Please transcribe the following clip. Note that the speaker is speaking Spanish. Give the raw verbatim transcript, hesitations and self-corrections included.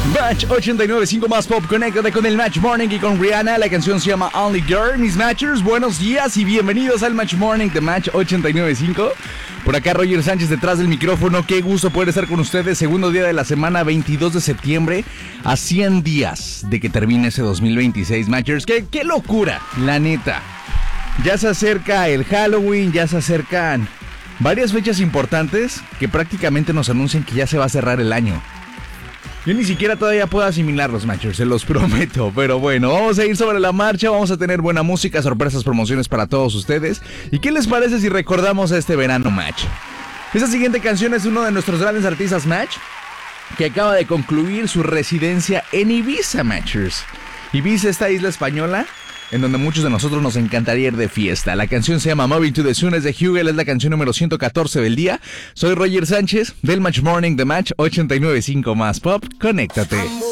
Match ochenta y nueve punto cinco más pop, conéctate con el Match Morning y con Rihanna. La canción se llama Only Girl. Mis Matchers, buenos días y bienvenidos al Match Morning de Match ochenta y nueve punto cinco. Por acá Roger Sánchez detrás del micrófono. Qué gusto poder estar con ustedes. Segundo día de la semana, veintidós de septiembre, a cien días de que termine ese dos mil veintiséis, Matchers. Qué, qué locura, la neta. Ya se acerca el Halloween, ya se acercan varias fechas importantes que prácticamente nos anuncian que ya se va a cerrar el año. Yo ni siquiera todavía puedo asimilar los Matchers, se los prometo. Pero bueno, vamos a ir sobre la marcha, vamos a tener buena música, sorpresas, promociones para todos ustedes. ¿Y qué les parece si recordamos a este verano, Match? Esta siguiente canción es uno de nuestros grandes artistas, Match, que acaba de concluir su residencia en Ibiza, Matchers. Ibiza, esta isla española en donde muchos de nosotros nos encantaría ir de fiesta. La canción se llama Moving to the Sun, es de Hugel, es la canción número ciento catorce del día. Soy Roger Sánchez del Match Morning de Match ochenta y nueve punto cinco más pop. Conéctate.